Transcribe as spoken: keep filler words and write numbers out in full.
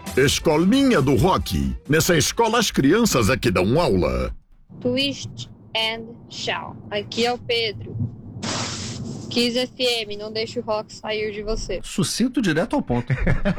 Escolinha do Rock. Nessa escola as crianças é que dão aula. Twist and shout. Aqui é o Pedro. Kiss F M, não deixe o rock sair de você. Sucinto, direto ao ponto.